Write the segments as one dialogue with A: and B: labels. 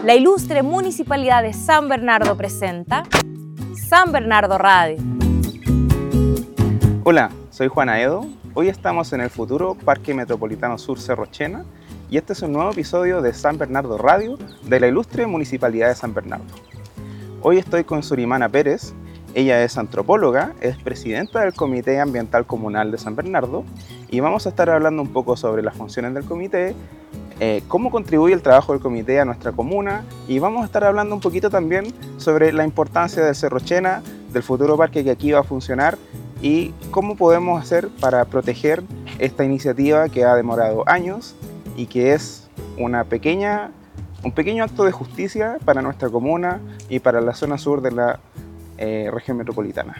A: La ilustre Municipalidad de San Bernardo presenta San Bernardo Radio.
B: Hola, soy Juan Aedo. Hoy estamos en el futuro Parque Metropolitano Sur Cerro Chena y este es un nuevo episodio de San Bernardo Radio de la ilustre Municipalidad de San Bernardo. Hoy estoy con Surimana Pérez. Ella es antropóloga, es presidenta del Comité Ambiental Comunal de San Bernardo y vamos a estar hablando un poco sobre las funciones del comité, cómo contribuye el trabajo del comité a nuestra comuna y vamos a estar hablando un poquito también sobre la importancia del Cerro Chena, del futuro parque que aquí va a funcionar y cómo podemos hacer para proteger esta iniciativa que ha demorado años y que es un pequeño acto de justicia para nuestra comuna y para la zona sur de la región metropolitana.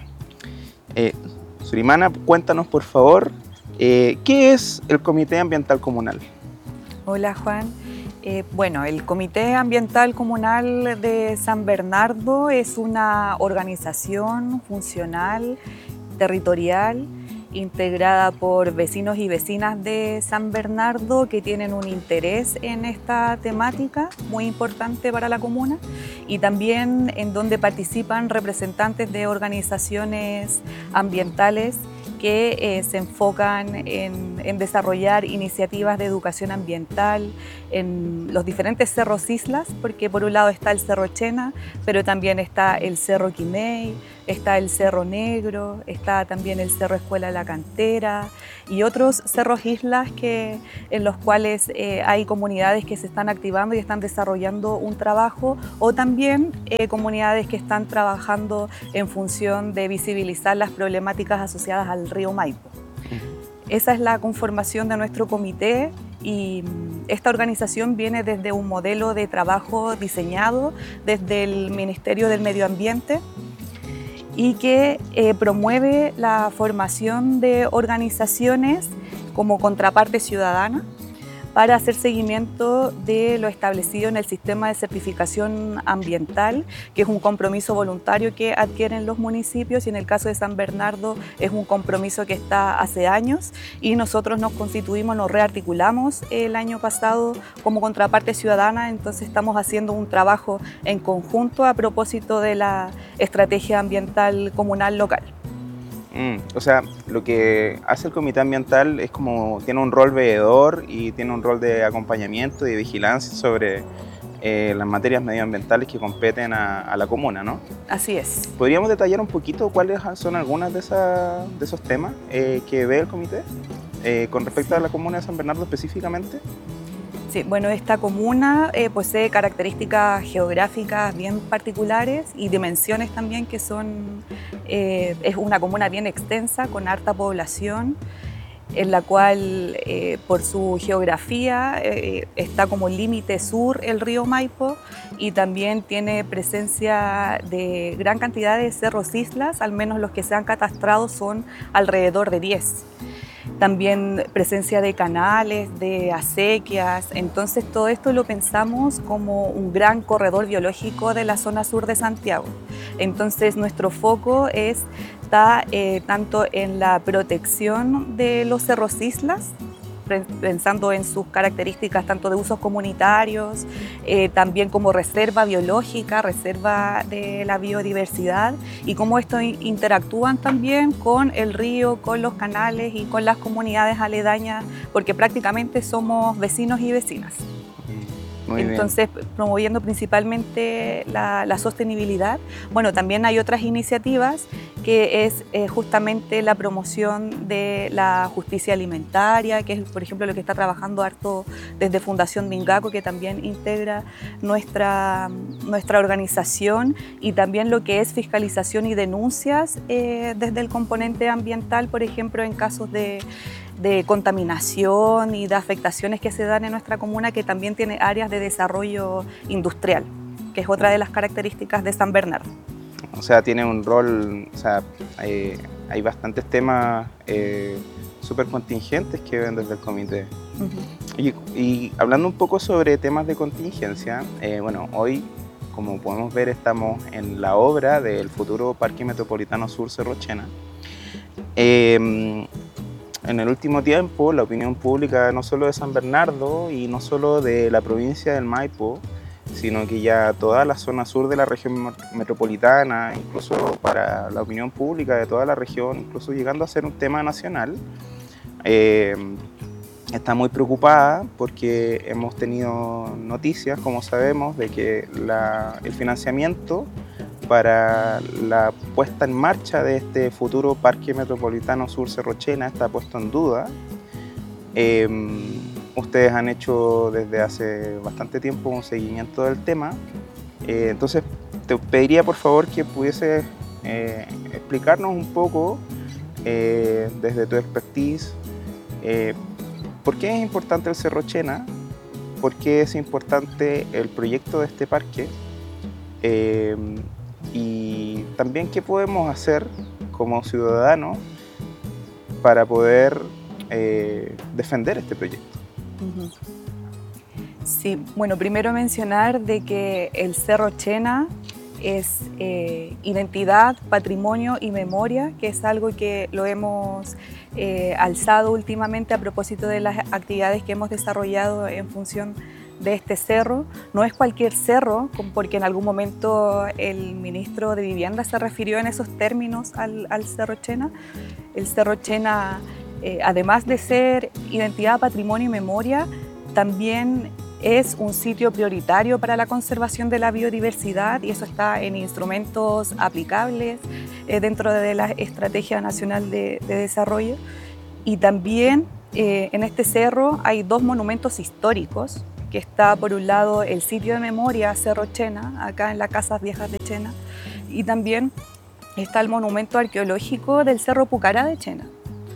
B: Surimana, cuéntanos por favor, ¿qué es el Comité Ambiental Comunal?
C: Hola Juan. Bueno, el Comité Ambiental Comunal de San Bernardo es una organización funcional, territorial, integrada por vecinos y vecinas de San Bernardo que tienen un interés en esta temática muy importante para la comuna y también en donde participan representantes de organizaciones ambientales que se enfocan en desarrollar iniciativas de educación ambiental en los diferentes cerros islas, porque por un lado está el Cerro Chena, pero también está el Cerro Quimei, está el Cerro Negro, está también el Cerro Escuela La Cantera y otros cerros islas en los cuales hay comunidades que se están activando y están desarrollando un trabajo o también comunidades que están trabajando en función de visibilizar las problemáticas asociadas al río Maipo. Esa es la conformación de nuestro comité y esta organización viene desde un modelo de trabajo diseñado desde el Ministerio del Medio Ambiente y que promueve la formación de organizaciones como contraparte ciudadana para hacer seguimiento de lo establecido en el sistema de certificación ambiental, que es un compromiso voluntario que adquieren los municipios y en el caso de San Bernardo es un compromiso que está hace años y nosotros nos constituimos, nos rearticulamos el año pasado como contraparte ciudadana, entonces estamos haciendo un trabajo en conjunto a propósito de la estrategia ambiental comunal local.
B: O sea, lo que hace el comité ambiental es como tiene un rol veedor y tiene un rol de acompañamiento y de vigilancia sobre las materias medioambientales que competen a la comuna, ¿no?
C: Así es.
B: ¿Podríamos detallar un poquito cuáles son algunas de esos temas que ve el comité con respecto a la comuna de San Bernardo específicamente?
C: Sí, bueno, esta comuna posee características geográficas bien particulares y dimensiones también que es una comuna bien extensa, con harta población, en la cual por su geografía está como límite sur el río Maipo y también tiene presencia de gran cantidad de cerros islas, al menos los que se han catastrado son alrededor de 10. También presencia de canales, de acequias, entonces todo esto lo pensamos como un gran corredor biológico de la zona sur de Santiago. Entonces nuestro foco está tanto en la protección de los cerros islas, pensando en sus características tanto de usos comunitarios, también como reserva biológica, reserva de la biodiversidad y cómo estos interactúan también con el río, con los canales y con las comunidades aledañas, porque prácticamente somos vecinos y vecinas. Entonces, promoviendo principalmente la sostenibilidad. Bueno, también hay otras iniciativas que es justamente la promoción de la justicia alimentaria, que es, por ejemplo, lo que está trabajando harto desde Fundación Mingaco, que también integra nuestra organización, y también lo que es fiscalización y denuncias desde el componente ambiental, por ejemplo, en casos de contaminación y de afectaciones que se dan en nuestra comuna, que también tiene áreas de desarrollo industrial, que es otra de las características de San Bernardo.
B: O sea, tiene un rol, o sea, hay bastantes temas súper contingentes que ven desde el comité. Y hablando un poco sobre temas de contingencia, bueno, hoy, como podemos ver, estamos en la obra del futuro Parque Metropolitano Sur Cerro Chena. En el último tiempo, la opinión pública no solo de San Bernardo y no solo de la provincia del Maipo, sino que ya toda la zona sur de la región metropolitana, incluso para la opinión pública de toda la región, incluso llegando a ser un tema nacional, está muy preocupada porque hemos tenido noticias, como sabemos, de que el financiamiento para la puesta en marcha de este futuro Parque Metropolitano Sur Cerro-Chena está puesto en duda. Ustedes han hecho desde hace bastante tiempo un seguimiento del tema, entonces te pediría por favor que pudieses explicarnos un poco desde tu expertise por qué es importante el Cerro-Chena, por qué es importante el proyecto de este parque, y también qué podemos hacer como ciudadanos para poder defender este proyecto.
C: Sí, bueno, primero mencionar de que el Cerro-Chena es identidad, patrimonio y memoria, que es algo que lo hemos alzado últimamente a propósito de las actividades que hemos desarrollado en función de este cerro. No es cualquier cerro, porque en algún momento el ministro de Vivienda se refirió en esos términos al Cerro-Chena. El Cerro-Chena, además de ser identidad, patrimonio y memoria, también es un sitio prioritario para la conservación de la biodiversidad, y eso está en instrumentos aplicables dentro de la Estrategia Nacional de Desarrollo. Y también en este cerro hay dos monumentos históricos, que está por un lado el sitio de memoria Cerro-Chena, acá en las Casas Viejas de Chena, y también está el monumento arqueológico del Cerro Pucará de Chena.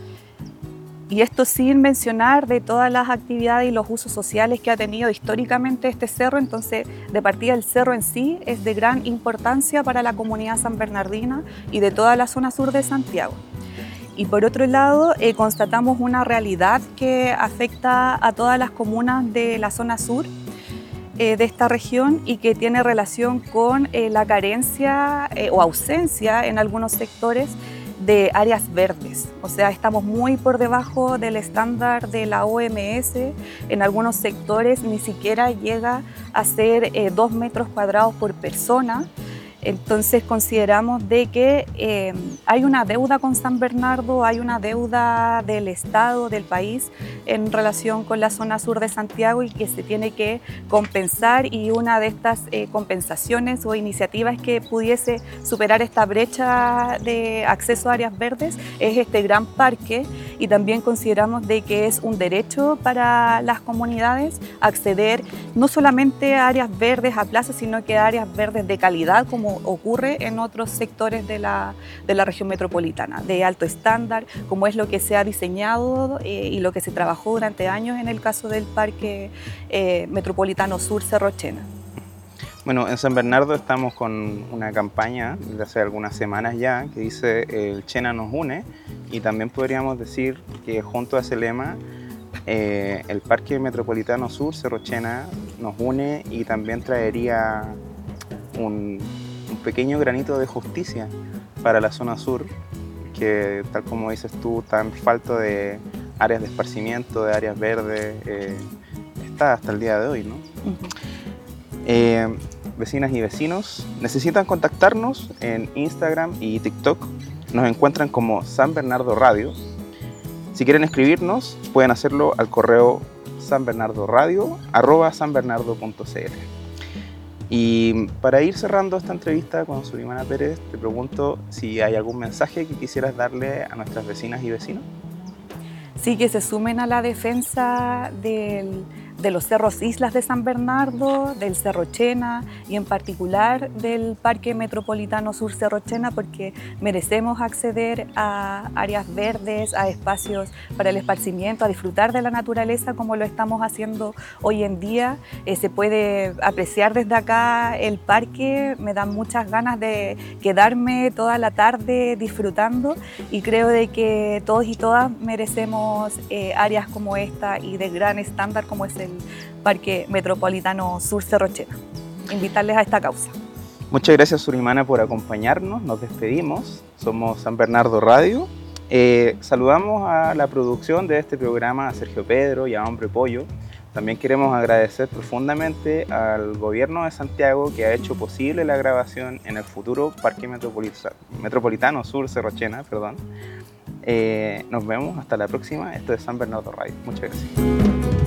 C: Y esto sin mencionar de todas las actividades y los usos sociales que ha tenido históricamente este cerro. Entonces, de partida, el cerro en sí es de gran importancia para la comunidad sanbernardina y de toda la zona sur de Santiago. Y por otro lado, constatamos una realidad que afecta a todas las comunas de la zona sur de esta región, y que tiene relación con la carencia o ausencia en algunos sectores de áreas verdes. O sea, estamos muy por debajo del estándar de la OMS. En algunos sectores ni siquiera llega a ser 2 metros cuadrados por persona. Entonces consideramos de que hay una deuda con San Bernardo, hay una deuda del Estado, del país, en relación con la zona sur de Santiago, y que se tiene que compensar, y una de estas compensaciones o iniciativas que pudiese superar esta brecha de acceso a áreas verdes es este gran parque. Y también consideramos de que es un derecho para las comunidades acceder no solamente a áreas verdes, a plazas, sino que a áreas verdes de calidad, como ocurre en otros sectores de la región metropolitana, de alto estándar, como es lo que se ha diseñado y lo que se trabajó durante años en el caso del Parque Metropolitano Sur Cerro-Chena.
B: Bueno, en San Bernardo estamos con una campaña de hace algunas semanas ya que dice el Chena nos une, y también podríamos decir que junto a ese lema el Parque Metropolitano Sur Cerro-Chena nos une, y también traería un pequeño granito de justicia para la zona sur, que tal como dices tú, tan falto de áreas de esparcimiento, de áreas verdes, está hasta el día de hoy, ¿no? Vecinas y vecinos, necesitan contactarnos en Instagram y TikTok. Nos encuentran como San Bernardo Radio. Si quieren escribirnos, pueden hacerlo al correo sanbernardoradio@sanbernardo.cl. Y para ir cerrando esta entrevista con Sulimana Pérez, te pregunto si hay algún mensaje que quisieras darle a nuestras vecinas y vecinos.
C: Sí, que se sumen a la defensa de los cerros islas de San Bernardo, del Cerro-Chena, y en particular del Parque Metropolitano Sur Cerro-Chena, porque merecemos acceder a áreas verdes, a espacios para el esparcimiento, a disfrutar de la naturaleza como lo estamos haciendo hoy en día. Se puede apreciar desde acá el parque. Me dan muchas ganas de quedarme toda la tarde disfrutando, y creo de que todos y todas merecemos áreas como esta y de gran estándar como es el Parque Metropolitano Sur Cerro-Chena. Invitarles a esta causa.
B: Muchas gracias, Sulimana, por acompañarnos. Nos despedimos. Somos San Bernardo Radio. Saludamos a la producción de este programa, a Sergio Pedro y a Hombre Pollo, También queremos agradecer profundamente al Gobierno de Santiago que ha hecho posible la grabación en el futuro Parque Metropolitano Sur Cerro-Chena. Nos vemos hasta la próxima. Esto es San Bernardo Radio. Muchas gracias.